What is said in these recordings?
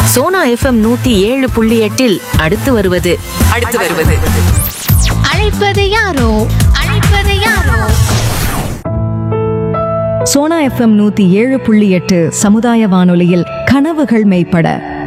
Sona FM 107.8 அடுத்து வருவது அழைப்பது யாரோ? சோனா எஃப்எம் 107.8 சமுதாய வானொலியில் கனவுகள் மெய்ப்பட.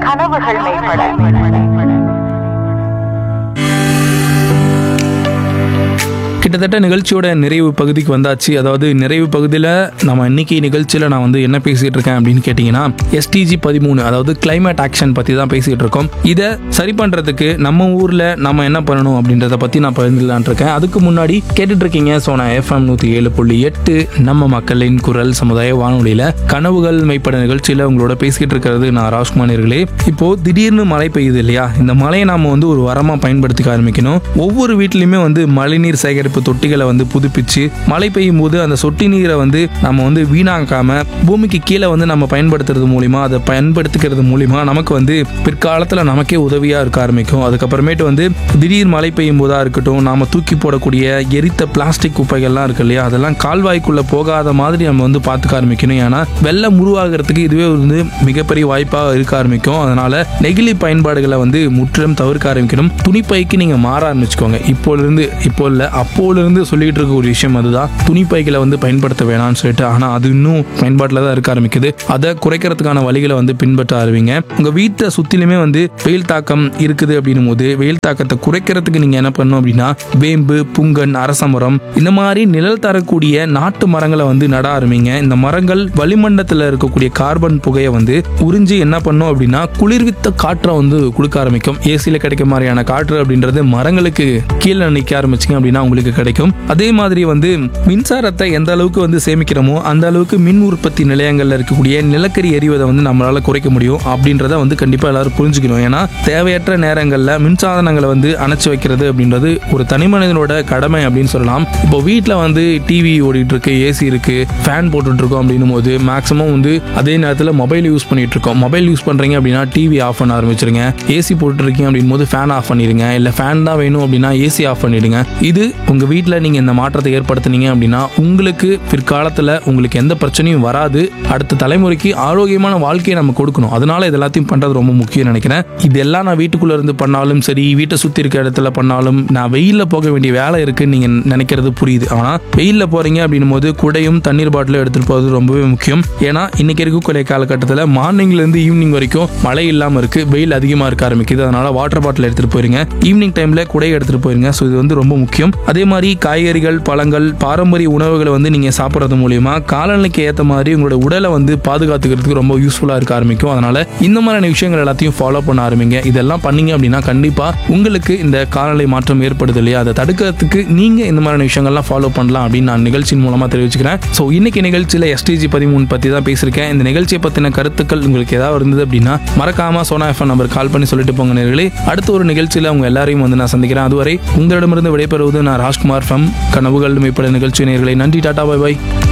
கிட்டத்தட்ட நிகழ்ச்சியோட நிறைவு பகுதிக்கு வந்தாச்சு. அதாவது நிறைவு பகுதியில் நம்ம இன்னைக்கு நிகழ்ச்சியில் நான் வந்து என்ன பேசிகிட்டு இருக்கேன் அப்படின்னு கேட்டிங்கன்னா, SDG 13 அதாவது கிளைமேட் ஆக்ஷன் பற்றி தான் பேசிகிட்டு இருக்கோம். இதை சரி பண்ணுறதுக்கு நம்ம ஊரில் நம்ம என்ன பண்ணணும் அப்படின்றத பற்றி நான் பகிர்ந்துலான் இருக்கேன். அதுக்கு முன்னாடி கேட்டுட்டு இருக்கீங்க சோனா FM 107.8 நம்ம மக்களின் குரல் சமுதாய வானொலியில் கனவுகள் மெய்ப்பட நிகழ்ச்சியில் உங்களோட பேசிக்கிட்டு இருக்கிறது நான் ராஜ்குமார்களே. இப்போது திடீர்னு மழை பெய்யுது இல்லையா? இந்த மழையை நாம் வந்து ஒரு வரமாக பயன்படுத்திக்க ஆரம்பிக்கணும். ஒவ்வொரு வீட்லையுமே வந்து மழைநீர் சேகரிப்பு தொட்டிகளை வந்து புதுப்பிச்சு மழை பெய்யும் போது அந்த சொட்டு நீரை வந்து நம்ம வந்து வீணாக்காம பூமிக்கு கீழே வந்து நம்ம பயன்படுத்துறது மூலிமா, அதை பயன்படுத்திக்கிறது மூலிமா நமக்கு வந்து பிற்காலத்தில் நமக்கே உதவியா இருக்க ஆரம்பிக்கும். அதுக்கப்புறமேட்டு வந்து திடீர் மழை பெய்யும் போதா இருக்கட்டும், நாம தூக்கி போடக்கூடிய எரித்த பிளாஸ்டிக் குப்பைகள்லாம் இருக்கு இல்லையா, அதெல்லாம் கால்வாய்க்குள்ள போகாத மாதிரி நம்ம வந்து பார்த்துக்க ஆரம்பிக்கணும். ஏன்னா வெள்ளம் உருவாகிறதுக்கு இதுவே வந்து மிகப்பெரிய வாய்ப்பாக இருக்க ஆரம்பிக்கும். அதனால நெகிழி பயன்பாடுகளை வந்து முற்றிலும் தவிர்க்க ஆரம்பிக்கணும். துணிப்பைக்கு நீங்க மாற ஆரம்பிச்சுக்கோங்க. இப்போ இல்ல அப்போலிருந்து சொல்லிட்டு இருக்க ஒரு விஷயம் அதுதான். துணிப்பைகளை வந்து பயன்படுத்த வேணாம்னு சொல்லிட்டு, ஆனா அது இன்னும் பயன்பாட்டில் தான் இருக்க ஆரம்பிக்குது. அதை குறைக்கிறதுக்கான வழிகளை வந்து பின்பற்ற ஆரம்பிங்க. உங்க வீட்டை சுத்திலுமே வந்து வெயில் தாக்கம் இருக்குது அப்படின்னும் போது வெயில் தாக்கத்தை குறைக்கிறதுக்கு நீங்க என்ன பண்ணணும் அப்படின்னா, வேம்பு, புங்கன், அரசமரம் இந்த மாதிரி நிழல் தரக்கூடிய நாட்டு மரங்களை வந்து நட ஆரம்பிங்க. இந்த மரங்கள் வளிமண்டலத்தில் இருக்கக்கூடிய கார்பன் புகையை வந்து உறிஞ்சி என்ன பண்ணும் அப்படின்னா குளிர்வித்த காற்றை வந்து கொடுக்க ஆரம்பிக்கும். ஏசியில கிடைக்க மாதிரியான காற்று அப்படின்றது மரங்களுக்கு கீழே நிற்க ஆரம்பிச்சிங்க அப்படின்னா உங்களுக்கு கிடைக்கும். அதே மாதிரி வந்து மின்சாரத்தை எந்த அளவுக்கு வந்து சேமிக்கிறோமோ அந்த அளவுக்கு மின் உற்பத்தி நிலையங்கள்ல இருக்கக்கூடிய நிலக்கரி எரிவதை வந்து நம்மளால குறைக்க முடியும் அப்படின்றத வந்து கண்டிப்பா எல்லாரும் புரிஞ்சுக்கணும். ஏன்னா தேவையற்ற நேரங்கள்ல மின்சாதனங்களை வந்து அணைச்சு வைக்கிறது அப்படின்றது ஒரு தனி மனிதனோட கடமை அப்படின்னு சொல்லலாம். இப்போ வீட்டில் வந்து டிவி ஓடிட்டு இருக்கு, ஏசி இருக்கு, ஃபேன் போட்டுட்டு இருக்கோம் அப்படின்னும் போது மேக்ஸிமம் வந்து அதே நேரத்தில் மொபைல் யூஸ் பண்ணிட்டு இருக்கோம். மொபைல் யூஸ் பண்றீங்க அப்படின்னா டிவி ஆஃப் பண்ண ஆரம்பிச்சிருங்க. ஏசி போட்டு இருக்கீங்க அப்படின் போது ஃபேன் ஆஃப் பண்ணிடுங்க. இல்ல ஃபேன் தான் வேணும் அப்படின்னா ஏசி ஆஃப் பண்ணிடுங்க. இது உங்க வீட்டில் நீங்க இந்த மாற்றத்தை ஏற்படுத்தினீங்க அப்படின்னா உங்களுக்கு பிற்காலத்தில் உங்களுக்கு எந்த பிரச்சனையும் வராது. அடுத்த தலைமுறைக்கு ஆரோக்கியமான வாழ்க்கையை நம்ம கொடுக்கணும். அதனால இது எல்லாத்தையும் பண்றது ரொம்ப முக்கியம் நினைக்கிறேன். இதெல்லாம் நான் வீட்டுக்குள்ள இருந்து பண்ணாலும் சரி, வீட்டை சுத்தி இருக்க இடத்துல பண்ணாலும், நான் வெயில்ல போக வேண்டிய வேலை இருக்குன்னு நீங்க நினைக்கிறது புரியுது. ஆனா வெயில்ல போறீங்க அப்படின்னும் போது குடையும் தண்ணீர் பாட்டிலும் எடுத்துட்டு போறது ரொம்பவே முக்கியம். ஏன்னா இன்னைக்கு இருக்கக்கூடிய காலகட்டத்தில் மார்னிங்ல இருந்து ஈவினிங் வரைக்கும் மழை இல்லாம இருக்கு, வெயில் அதிகமா இருக்க ஆரம்பிக்குது. அதனால வாட்டர் பாட்டில் எடுத்துட்டு போயிருங்க. ஈவினிங் டைம்ல குடையை எடுத்துட்டு போயிருங்க. ஸோ இது வந்து ரொம்ப முக்கியம். அதே மாதிரி காய்கறிகள், பழங்கள், பாரம்பரிய உணவுகளை வந்து நீங்க சாப்பிட்றது மூலியமா காலநிலைக்கு ஏற்ற மாதிரி உங்களோட உடலை வந்து பாதுகாத்துக்கிறதுக்கு ரொம்ப யூஸ்ஃபுல்லா இருக்க ஆரம்பிக்கும். அதனால இந்த மாதிரியான விஷயங்கள் எல்லாத்தையும் ஃபாலோ பண்ண ஆரம்பிங்க. இதெல்லாம் பண்ணீங்க அப்படின்னா கண்டிப்பா உங்களுக்கு இந்த காலநிலை மாற்றம் ஏற்படுது இல்லையா, அதை தடுக்கிறதுக்கு நீங்க இந்த மாதிரியான விஷயங்கள்லாம் ஃபாலோ பண்ணலாம் அப்படின்னு நான் நிகழ்ச்சியின் மூலமா தெரிவிச்சுக்கிறேன். ஸோ இன்னைக்கு நிகழ்ச்சியில SDG 13 பத்தி தான் பேசியிருக்கேன். இந்த நிகழ்ச்சியை பத்தின கருத்துக்கள் உங்களுக்கு ஏதாவது இருந்தது அப்படின்னா மறக்காம சோனா FM நம்பர் கால் பண்ணி சொல்லிட்டு போங்க நேயர்களே. அடுத்த ஒரு நிகழ்ச்சியில உங்க எல்லாரையும் வந்து நான் சந்திக்கிறேன். அதுவரை உங்களிடமிருந்து விடைபெறுவது நான் ராஜ்குமார் ஃப்ரம் கனவுகள் மெய்ப்பட நிகழ்ச்சி நேயர்களே. நன்றி, டாடா, பை பை.